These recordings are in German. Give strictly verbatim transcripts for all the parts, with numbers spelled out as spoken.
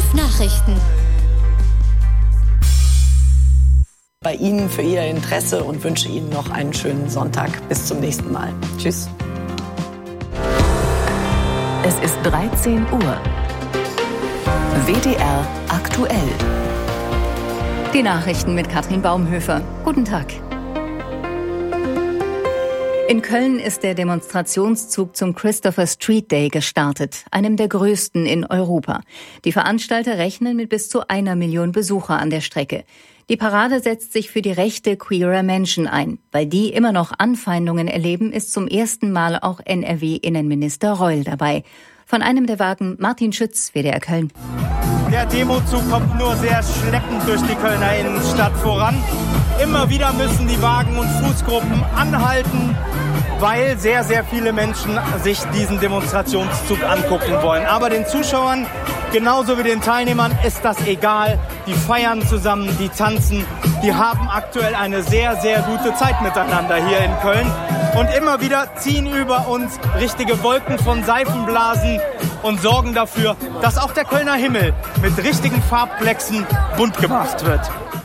fünf Nachrichten. Bei Ihnen für Ihr Interesse und wünsche Ihnen noch einen schönen Sonntag. Bis zum nächsten Mal. Tschüss. Es ist dreizehn Uhr. W D R aktuell. Die Nachrichten mit Katrin Baumhöfer. Guten Tag. In Köln ist der Demonstrationszug zum Christopher Street Day gestartet, einem der größten in Europa. Die Veranstalter rechnen mit bis zu einer Million Besucher an der Strecke. Die Parade setzt sich für die Rechte queerer Menschen ein. Weil die immer noch Anfeindungen erleben, ist zum ersten Mal auch N R W-Innenminister Reul dabei. Von einem der Wagen Martin Schütz, W D R Köln. Der Demozug kommt nur sehr schleppend durch die Kölner Innenstadt voran. Immer wieder müssen die Wagen und Fußgruppen anhalten, weil sehr, sehr viele Menschen sich diesen Demonstrationszug angucken wollen. Aber den Zuschauern, genauso wie den Teilnehmern, ist das egal. Die feiern zusammen, die tanzen, die haben aktuell eine sehr, sehr gute Zeit miteinander hier in Köln. Und immer wieder ziehen über uns richtige Wolken von Seifenblasen und sorgen dafür, dass auch der Kölner Himmel mit richtigen Farbplexen bunt gemacht wird.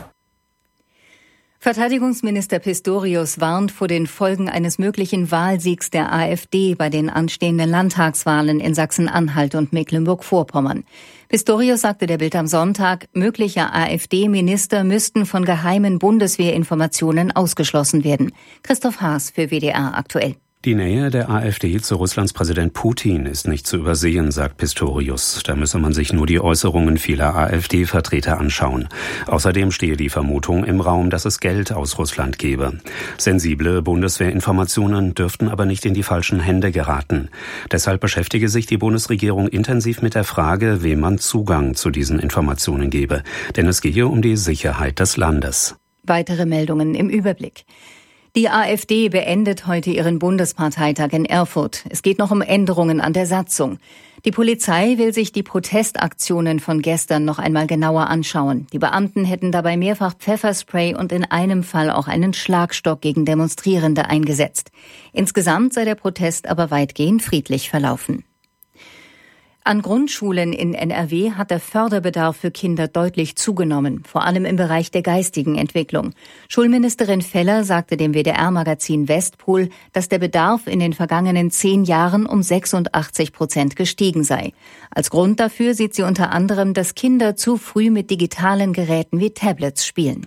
Verteidigungsminister Pistorius warnt vor den Folgen eines möglichen Wahlsiegs der AfD bei den anstehenden Landtagswahlen in Sachsen-Anhalt und Mecklenburg-Vorpommern. Pistorius sagte der Bild am Sonntag, mögliche AfD-Minister müssten von geheimen Bundeswehrinformationen ausgeschlossen werden. Christoph Haas für W D R aktuell. Die Nähe der AfD zu Russlands Präsident Putin ist nicht zu übersehen, sagt Pistorius. Da müsse man sich nur die Äußerungen vieler AfD-Vertreter anschauen. Außerdem stehe die Vermutung im Raum, dass es Geld aus Russland gebe. Sensible Bundeswehrinformationen dürften aber nicht in die falschen Hände geraten. Deshalb beschäftige sich die Bundesregierung intensiv mit der Frage, wem man Zugang zu diesen Informationen gebe. Denn es gehe um die Sicherheit des Landes. Weitere Meldungen im Überblick. Die AfD beendet heute ihren Bundesparteitag in Erfurt. Es geht noch um Änderungen an der Satzung. Die Polizei will sich die Protestaktionen von gestern noch einmal genauer anschauen. Die Beamten hätten dabei mehrfach Pfefferspray und in einem Fall auch einen Schlagstock gegen Demonstrierende eingesetzt. Insgesamt sei der Protest aber weitgehend friedlich verlaufen. An Grundschulen in N R W hat der Förderbedarf für Kinder deutlich zugenommen, vor allem im Bereich der geistigen Entwicklung. Schulministerin Feller sagte dem W D R-Magazin Westpol, dass der Bedarf in den vergangenen zehn Jahren um sechsundachtzig Prozent gestiegen sei. Als Grund dafür sieht sie unter anderem, dass Kinder zu früh mit digitalen Geräten wie Tablets spielen.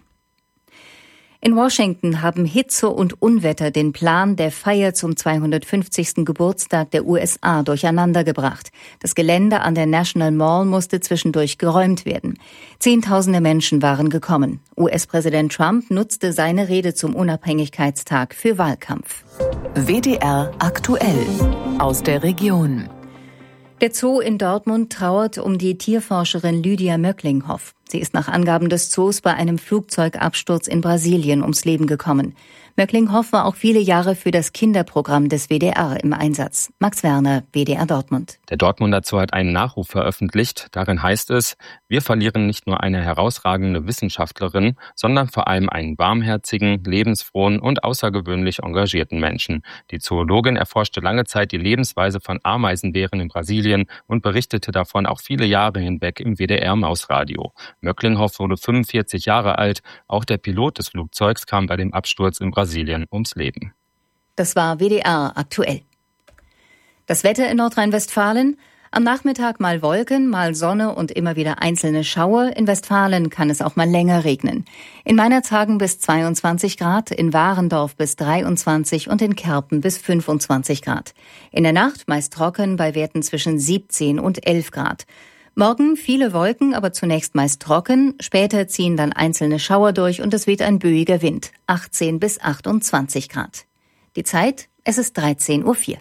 In Washington haben Hitze und Unwetter den Plan der Feier zum zweihundertfünfzigsten Geburtstag der U S A durcheinandergebracht. Das Gelände an der National Mall musste zwischendurch geräumt werden. Zehntausende Menschen waren gekommen. U S-Präsident Trump nutzte seine Rede zum Unabhängigkeitstag für Wahlkampf. W D R aktuell aus der Region. Der Zoo in Dortmund trauert um die Tierforscherin Lydia Möcklinghoff. Sie ist nach Angaben des Zoos bei einem Flugzeugabsturz in Brasilien ums Leben gekommen. Möcklinghoff war auch viele Jahre für das Kinderprogramm des W D R im Einsatz. Max Werner, W D R Dortmund. Der Dortmunder Zoo hat einen Nachruf veröffentlicht. Darin heißt es, wir verlieren nicht nur eine herausragende Wissenschaftlerin, sondern vor allem einen warmherzigen, lebensfrohen und außergewöhnlich engagierten Menschen. Die Zoologin erforschte lange Zeit die Lebensweise von Ameisenbären in Brasilien und berichtete davon auch viele Jahre hinweg im W D R-Mausradio. Möcklinghoff wurde fünfundvierzig Jahre alt. Auch der Pilot des Flugzeugs kam bei dem Absturz in Brasilien ums Leben. Das war W D R aktuell. Das Wetter in Nordrhein-Westfalen. Am Nachmittag mal Wolken, mal Sonne und immer wieder einzelne Schauer. In Westfalen kann es auch mal länger regnen. In Meinerzhagen bis zweiundzwanzig Grad, in Warendorf bis dreiundzwanzig und in Kerpen bis fünfundzwanzig Grad. In der Nacht meist trocken bei Werten zwischen siebzehn und elf Grad. Morgen viele Wolken, aber zunächst meist trocken. Später ziehen dann einzelne Schauer durch und es weht ein böiger Wind. achtzehn bis achtundzwanzig Grad. Die Zeit, es ist dreizehn Uhr vier.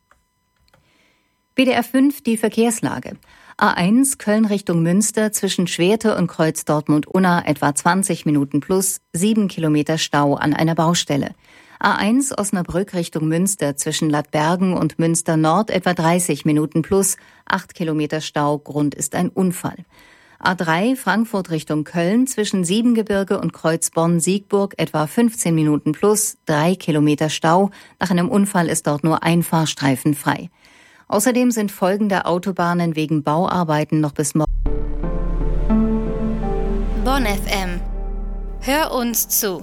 W D R fünf, die Verkehrslage. A eins, Köln Richtung Münster, zwischen Schwerte und Kreuz Dortmund-Unna etwa zwanzig Minuten plus, sieben Kilometer Stau an einer Baustelle. A eins, Osnabrück Richtung Münster, zwischen Lattbergen und Münster Nord etwa dreißig Minuten plus, acht Kilometer Stau, Grund ist ein Unfall. A drei, Frankfurt Richtung Köln, zwischen Siebengebirge und Kreuz Bonn-Siegburg etwa fünfzehn Minuten plus, drei Kilometer Stau, nach einem Unfall ist dort nur ein Fahrstreifen frei. Außerdem sind folgende Autobahnen wegen Bauarbeiten noch bis morgen. Bonn F M. Hör uns zu.